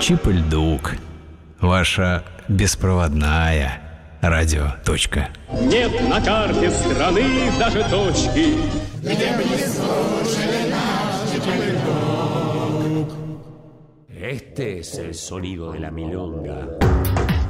Чип-Льдук. Ваша беспроводная радиоточка. Нет на карте страны даже точки, где бы не слушали наш Чип-Льдук. Este es el sonido de la milonga.